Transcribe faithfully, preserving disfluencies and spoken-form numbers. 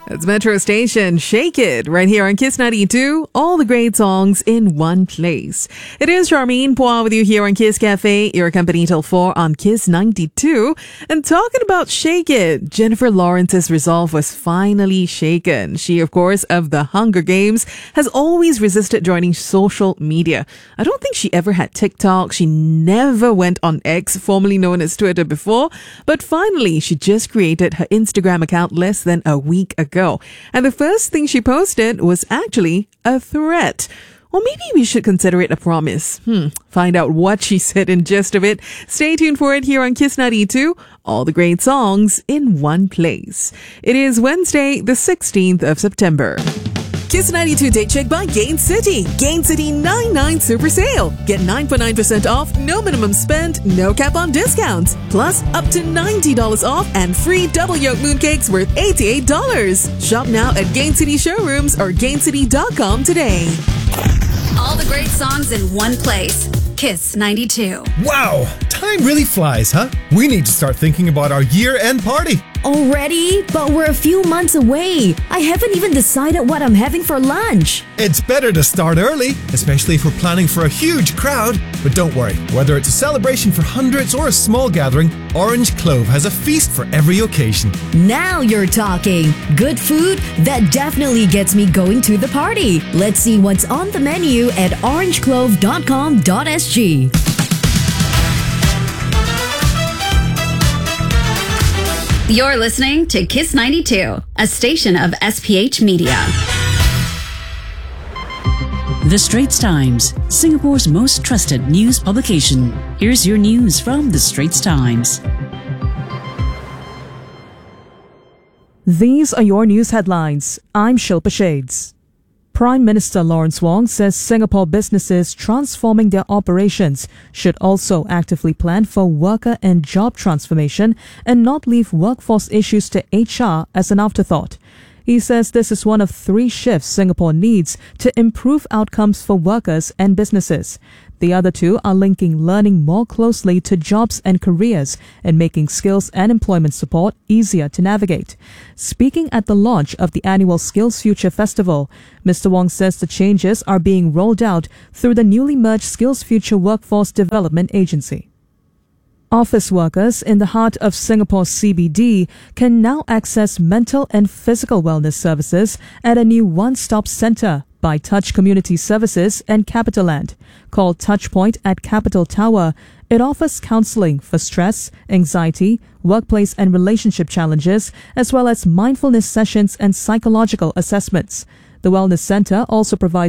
It's Metro Station, Shake It, right here on Kiss ninety-two. All the great songs in one place. It is Charmaine Poir with you here on Kiss Cafe, your company till four on Kiss ninety-two. And talking about Shake It, Jennifer Lawrence's resolve was finally shaken. She, of course, of the Hunger Games, has always resisted joining social media. I don't think she ever had TikTok. She never went on X, formerly known as Twitter, before. But finally, she just created her Instagram account less than a week ago. And the first thing she posted was actually a threat. Or maybe we should consider it a promise. Hmm. Find out what she said in just a bit. Stay tuned for it here on Kiss ninety-two. All the great songs in one place. It is Wednesday, the sixteenth of September. Kiss ninety-two Date Check by Gain City. Gain City ninety-nine Super Sale. Get nine point nine percent off, no minimum spend, no cap on discounts. Plus, up to ninety dollars off and free double yolk mooncakes worth eighty-eight dollars. Shop now at Gain City showrooms or gain city dot com today. All the great songs in one place. Kiss ninety-two. Wow, time really flies, huh? We need to start thinking about our year-end party. Already? But we're a few months away. I haven't even decided what I'm having for lunch. It's better to start early, especially if we're planning for a huge crowd. But don't worry, whether it's a celebration for hundreds or a small gathering, Orange Clove has a feast for every occasion. Now you're talking. Good food? That definitely gets me going to the party. Let's see what's on the menu at orange clove dot com dot s g. You're listening to Kiss ninety-two, a station of S P H Media. The Straits Times, Singapore's most trusted news publication. Here's your news from The Straits Times. These are your news headlines. I'm Shilpa Shades. Prime Minister Lawrence Wong says Singapore businesses transforming their operations should also actively plan for worker and job transformation and not leave workforce issues to H R as an afterthought. He says this is one of three shifts Singapore needs to improve outcomes for workers and businesses. The other two are linking learning more closely to jobs and careers and making skills and employment support easier to navigate. Speaking at the launch of the annual Skills Future Festival, Mister Wong says the changes are being rolled out through the newly merged Skills Future Workforce Development Agency. Office workers in the heart of Singapore's C B D can now access mental and physical wellness services at a new one-stop centre by Touch Community Services and CapitaLand. Called Touchpoint at Capital Tower, it offers counselling for stress, anxiety, workplace and relationship challenges, as well as mindfulness sessions and psychological assessments. The Wellness Centre also provides